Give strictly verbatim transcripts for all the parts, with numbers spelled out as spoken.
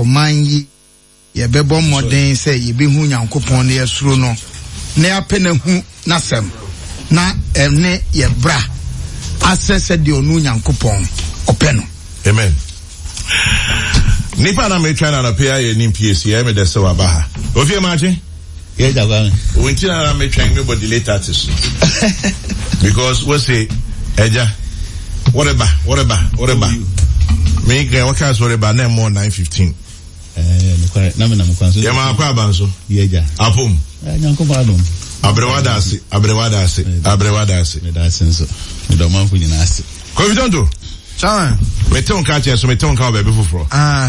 ɔman yi ye bebo modern say ye be hu Nyankopɔn ne yesuro no na yapena hu nasem na ene ye bra asese de onu Nyankopɔn openo. Amen. Nipa na me try na pay ye nim P S C me de se wa ba ha. Ofie machi? Yeah, Jagwan. We think na me try me body later this. Because we say eja whatever whatever whatever. Me get what kind whatever na more nine fifteen. Eh, na me na mo kwanso. Ya ma kwa banso. Yeah, ja. Apom. Eh, Nyankopɔn adom. Abrewada ase, abrewada ase, abrewada ase. Me da senso. Me do man fu nyina ase. Confident. Chawa. Me ton ka che so me ton ka ba be fufuro. Ah.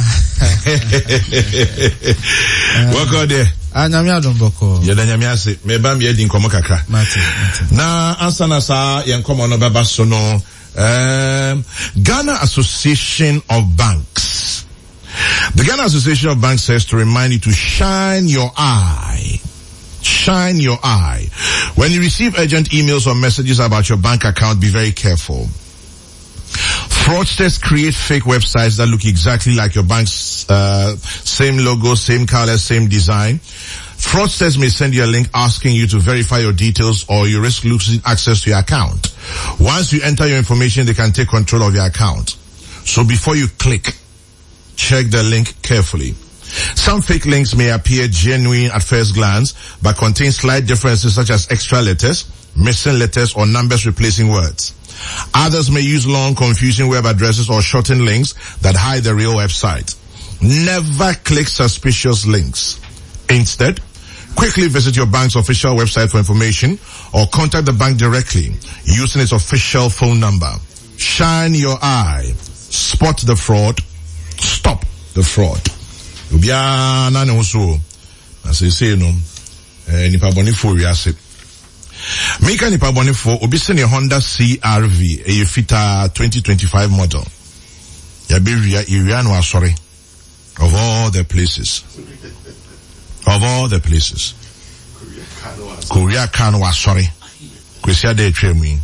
What go there? Ah, nyame adom boko. Ye da nyame ase. Me ba me edi nkomo kakra. Mate. Na ansa na sa ye nkomo no beba so no. Um, Ghana Association of Banks. The Ghana Association of Banks says to remind you to shine your eye. Shine your eye. When you receive urgent emails or messages about your bank account, be very careful. Fraudsters create fake websites that look exactly like your bank's uh, same logo, same color, same design. Fraudsters may send you a link asking you to verify your details, or you risk losing access to your account. Once you enter your information, they can take control of your account. So before you click, check the link carefully. Some fake links may appear genuine at first glance, but contain slight differences such as extra letters, missing letters, or numbers replacing words. Others may use long, confusing web addresses or shortened links that hide the real website. Never click suspicious links. Instead, quickly visit your bank's official website for information, or contact the bank directly using its official phone number. Shine your eye. Spot the fraud. Stop the fraud. Ubia na ne uso. As I say no, eh, nipa boni fo wiase. Mika nipa boni fo obi se ne Honda C R V e fita twenty twenty-five model. Ya be ria area no asori. Of all the places. Of all the places. Korea can was sorry. Kwesi de twemi.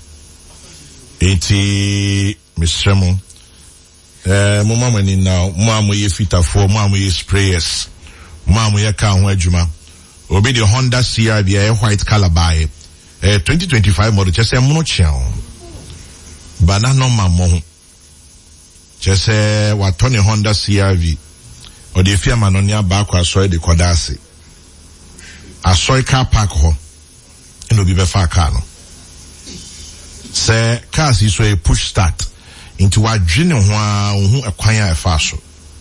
Enti Mister Eh, mo mama ni now, mo amu ye fita for, mo amu ye sprayers, mo amu ye ka ho adwuma. Obi the Honda C R V a white color by eh twenty twenty-five model just say mo chiao. Bana no mamo ho. Just say what Tony Honda C R V. O de fia manonia ba kwa so de kodase. Asoy car park ho. No be be fa car no. Say cars is a push start. Into what dream who acquire a faso.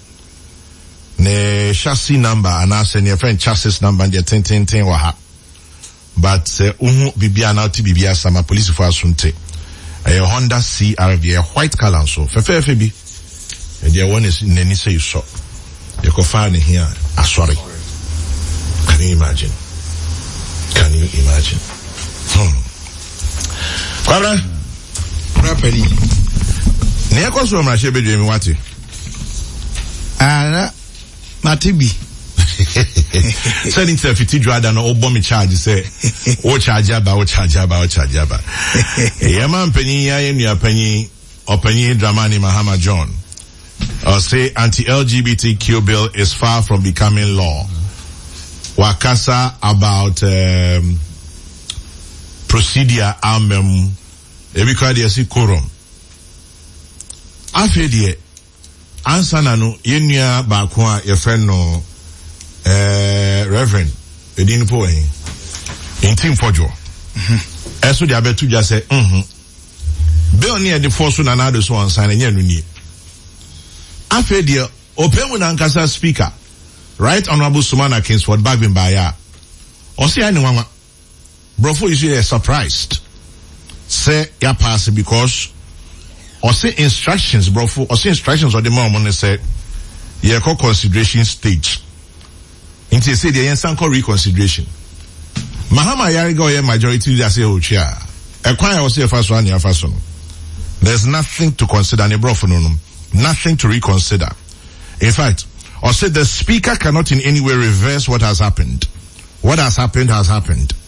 Ne chassis number and I say your friend chassis number and your ten ten ten waha. But uh uhu bibia na ti bibia sama police for asunte. A Honda C R V a white color so. Fefe fefe bi. And the one is neni say you saw. You can find it here. Ah sorry. Can you imagine? Can you imagine? Hmm. Kwabra? Raperi. Ne yakoso mrashe bedwe mi wati. Ara matibi. Say ni te fiti dwada no obo mi charge say o charge aba o charge aba o charge aba. E ma mpanyin ya ye nua panyin opanyin Dramani Mahama John. Or say anti-L G B T Q bill is far from becoming law. Wakasa about um, procedure amem ebikwa de si quorum. Afedie ansa na no yenua ba ko a ye friend no eh reverend edin po en intim fojo mhm eso dia betu dia say mhm bill ni e de force na na do so ansa na nya no ni afedie opemu na nkasa speaker right honorable Sumana Kingsford Bagbin Baya o say ani wanwa brofo is you surprised say ya pass because or say instructions, bro, or say instructions or the mom on the said, yeah, call consideration stage. Into say the answer call reconsideration. Mahama Yarigo, yeah, majority, they say, oh, chia. A choir will say first one, yeah, first one. There's nothing to consider, nothing to reconsider. In fact, or say the speaker cannot in any way reverse what has happened. What has happened has happened.